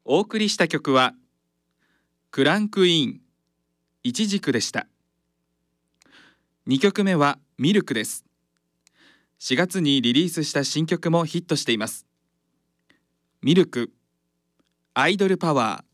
お送りした曲はクランクインイチジクでした。2曲目はミルクです。4月にリリースした新曲もヒットしています。ミルク、アイドルパワー。